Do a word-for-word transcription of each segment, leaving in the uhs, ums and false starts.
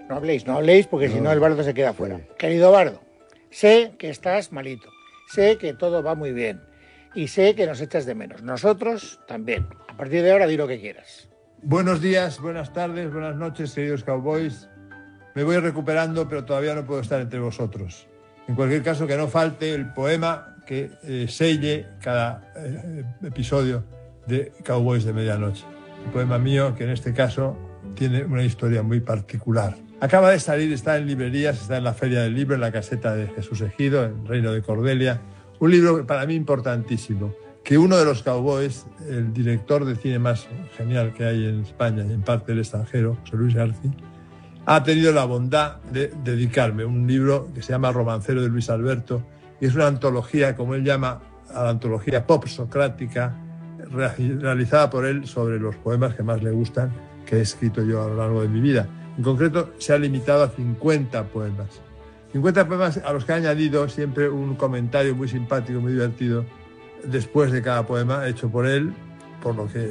No habléis, no habléis, porque no. Si no el bardo se queda fuera. Sí. Querido bardo, sé que estás malito, sé que todo va muy bien y sé que nos echas de menos. Nosotros también. A partir de ahora di lo que quieras. Buenos días, buenas tardes, buenas noches, queridos cowboys. Me voy recuperando, pero todavía no puedo estar entre vosotros. En cualquier caso, que no falte el poema que eh, selle cada eh, episodio de Cowboys de Medianoche. Un poema mío que en este caso tiene una historia muy particular. Acaba de salir, está en librerías, está en la Feria del Libro, en la caseta de Jesús Ejido, en Reino de Cordelia. Un libro para mí importantísimo, que uno de los cowboys, el director de cine más genial que hay en España y en parte del extranjero, José Luis García, ha tenido la bondad de dedicarme un libro que se llama Romancero de Luis Alberto, y es una antología, como él llama, a la antología pop socrática, realizada por él sobre los poemas que más le gustan, que he escrito yo a lo largo de mi vida. En concreto, se ha limitado a cincuenta poemas. cincuenta poemas a los que ha añadido siempre un comentario muy simpático, muy divertido, después de cada poema hecho por él, por lo que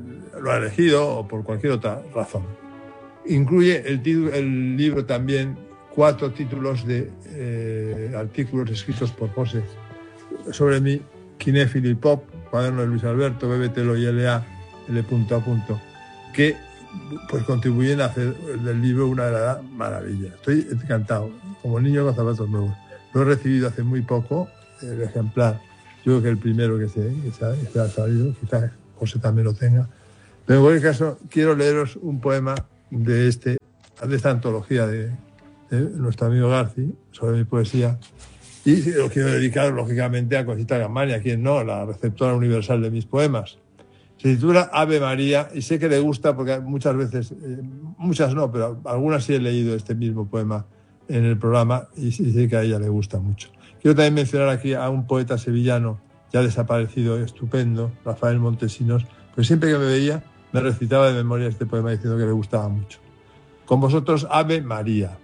lo ha elegido o por cualquier otra razón. Incluye el, título, el libro también cuatro títulos de eh, artículos escritos por José sobre mí, Cinéfilo y Pop, Cuaderno de Luis Alberto, Bébetelo y L A, L punto a punto, que pues contribuyen a hacer del libro una verdadera maravilla. Estoy encantado, como niño con zapatos nuevos. Lo he recibido hace muy poco, el ejemplar, yo creo que el primero que se, que se, ha, que se ha salido, quizás José también lo tenga. Pero en cualquier caso, quiero leeros un poema de, este, de esta antología de, de nuestro amigo Garci sobre mi poesía, y lo quiero dedicar lógicamente a Conchita Gambani, a quien no, la receptora universal de mis poemas. Se titula Ave María, y sé que le gusta porque muchas veces, eh, muchas no, pero algunas sí he leído este mismo poema en el programa y sé que a ella le gusta mucho. Quiero también mencionar aquí a un poeta sevillano ya desaparecido, estupendo, Rafael Montesinos, porque siempre que me veía me recitaba de memoria este poema diciendo que le gustaba mucho. Con vosotros, Ave María.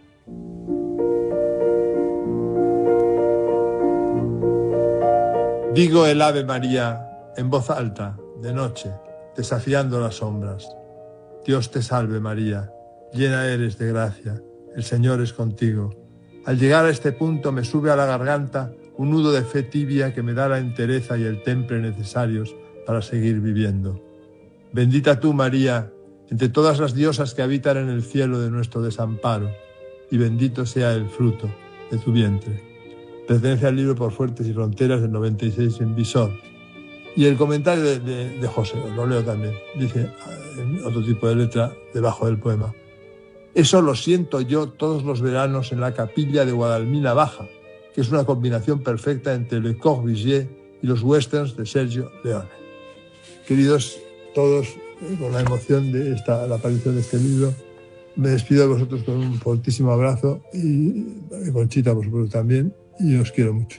Digo el Ave María en voz alta, de noche, desafiando las sombras. Dios te salve María, llena eres de gracia, el Señor es contigo. Al llegar a este punto me sube a la garganta un nudo de fe tibia que me da la entereza y el temple necesarios para seguir viviendo. Bendita tú, María, entre todas las diosas que habitan en el cielo de nuestro desamparo, y bendito sea el fruto de tu vientre. Pertenece al libro Por Fuertes y Fronteras del noventa y seis en Visor. Y el comentario de, de, de José, lo leo también, dice en otro tipo de letra debajo del poema. Eso lo siento yo todos los veranos en la capilla de Guadalmina Baja, que es una combinación perfecta entre Le Corbusier y los westerns de Sergio Leone. Queridos todos, con la emoción de esta, la aparición de este libro, me despido de vosotros con un fortísimo abrazo y Conchita, por supuesto, también, y os quiero mucho.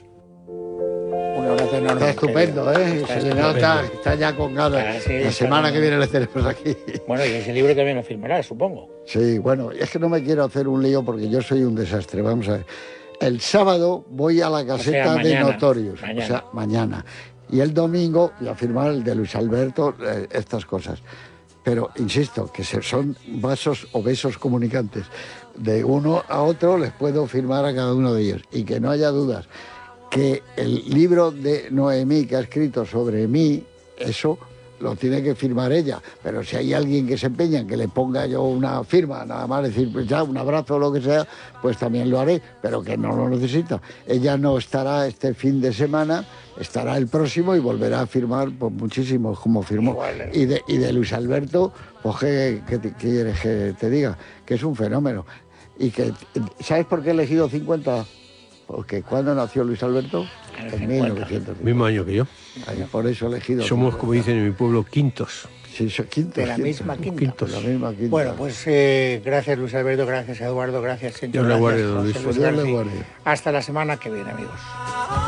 Un abrazo enorme. Está estupendo, ¿eh? Está, Se le nota, está ya con ganas. Sí, la semana no, que viene le tenemos aquí. Bueno, y ese libro también lo firmará, supongo. Sí, bueno, es que no me quiero hacer un lío porque yo soy un desastre. Vamos a ver. El sábado voy a la caseta o sea, mañana, de Notorious, mañana. o sea, mañana. Y el domingo voy a firmar el de Luis Alberto, eh, estas cosas. Pero, insisto, que son vasos o besos comunicantes. De uno a otro les puedo firmar a cada uno de ellos. Y que no haya dudas, que el libro de Noemí que ha escrito sobre mí, eso lo tiene que firmar ella. Pero si hay alguien que se empeña en que le ponga yo una firma, nada más decir, pues ya, un abrazo o lo que sea, pues también lo haré, pero que no lo necesita. Ella no estará este fin de semana, estará el próximo y volverá a firmar pues, muchísimo, como firmó. Igual, y, de, y de Luis Alberto, pues ¿qué, qué, qué quieres que te diga? Que es un fenómeno. Y que, ¿sabes por qué he elegido cincuenta? Porque cuando nació Luis Alberto, en mil novecientos cincuenta. Mismo año que yo. Por eso he elegido. Somos, cincuenta. Como dicen en mi pueblo, quintos. Sí, son quintos. De la quintos, misma quinta. Quintos. De la misma quinta. Bueno, pues eh, gracias Luis Alberto, gracias Eduardo, gracias señor. Dios le guarde, don Luis. José Luis García. Hasta la semana que viene, amigos.